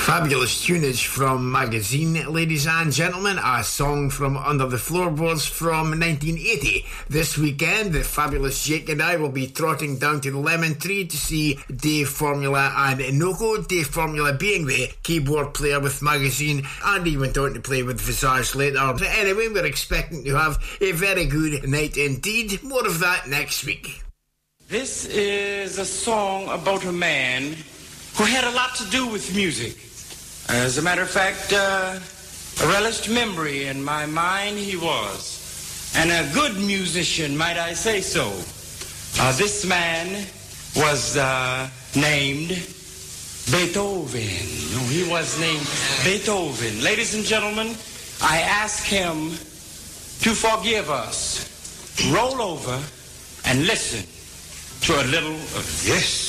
Fabulous tunage from Magazine, ladies and gentlemen. A song from Under the Floorboards from 1980. This weekend, the fabulous Jake and I will be trotting down to the Lemon Tree to see Dave Formula and Inoko. Dave Formula being the keyboard player with Magazine, and he went on to play with Visage later. But anyway, we're expecting to have a very good night indeed. More of that next week. This is a song about a man who had a lot to do with music. As a matter of fact, a relished memory in my mind he was. And a good musician, might I say so. This man was named Beethoven. No, he was named Beethoven. Ladies and gentlemen, I ask him to forgive us. Roll over and listen to a little of this.